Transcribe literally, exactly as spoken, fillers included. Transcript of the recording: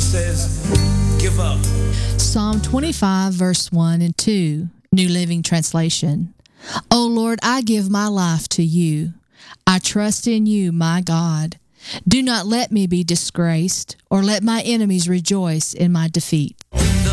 says, give up. Psalm twenty-five, verse one and two, New Living Translation. O Lord, I give my life to you. I trust in you, my God. Do not let me be disgraced, or let my enemies rejoice in my defeat.